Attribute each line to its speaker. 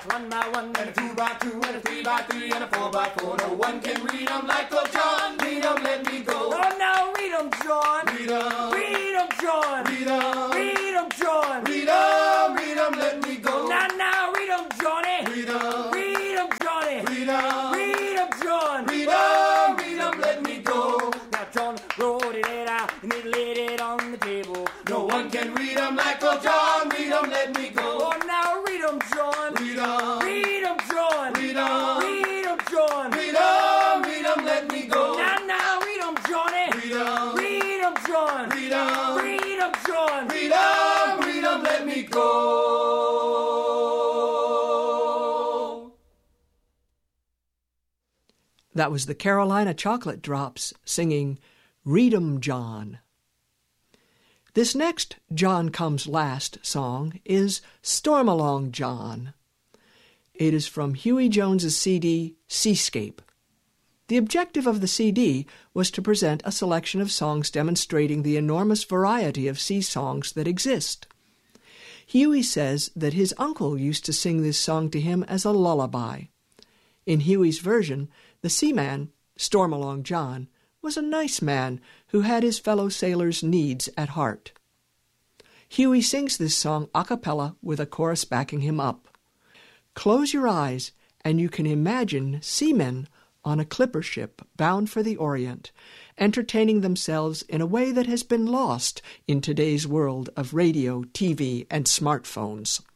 Speaker 1: 1 by 1 and a 2 by 2 and a 3 by 3 and a 4 by 4. No one can read 'em like Old John. Read 'em, let me go.
Speaker 2: Oh, now read 'em, John.
Speaker 1: Read 'em.
Speaker 2: Read 'em, John.
Speaker 1: Read 'em.
Speaker 2: Read 'em, John.
Speaker 1: Read 'em, read 'em, let me go.
Speaker 2: Now read 'em, Johnny.
Speaker 1: Read 'em.
Speaker 2: Read 'em, Johnny.
Speaker 1: Read 'em.
Speaker 2: Read 'em, John.
Speaker 1: Read 'em, read 'em, let me go.
Speaker 2: Now John wrote it out and he laid it on the table.
Speaker 1: No one can read 'em like Old John. Read 'em, let me go.
Speaker 2: Oh, now read 'em, John.
Speaker 1: Read 'em.
Speaker 2: Read 'em, John.
Speaker 1: Read 'em.
Speaker 2: Read 'em, John.
Speaker 1: Read 'em, read 'em, let me go.
Speaker 2: Now read 'em, Johnny.
Speaker 1: Read 'em.
Speaker 2: Read 'em, John.
Speaker 1: Read 'em.
Speaker 2: Read 'em, John.
Speaker 1: Read 'em, read 'em, let me go.
Speaker 3: That was the Carolina Chocolate Drops singing Read 'em, John. This next John Comes Last song is Storm Along, John. It is from Huey Jones's CD, Seascape. The objective of the CD was to present a selection of songs demonstrating the enormous variety of sea songs that exist. Huey says that his uncle used to sing this song to him as a lullaby. In Huey's version, the seaman, Storm Along John, was a nice man who had his fellow sailors' needs at heart. Huey sings this song a cappella with a chorus backing him up. Close your eyes and you can imagine seamen on a clipper ship bound for the Orient, entertaining themselves in a way that has been lost in today's world of radio, TV, and smartphones.